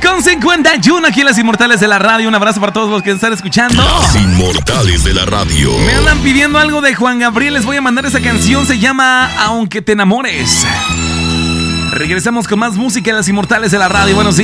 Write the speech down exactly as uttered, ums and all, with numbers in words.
con cincuenta y uno aquí en Las Inmortales de la Radio. Un abrazo para todos los que están escuchando. Las Inmortales de la Radio. Me andan pidiendo algo de Juan Gabriel. Les voy a mandar esa canción. Se llama Aunque te enamores. Regresamos con más música en Las Inmortales de la Radio. Buenos días.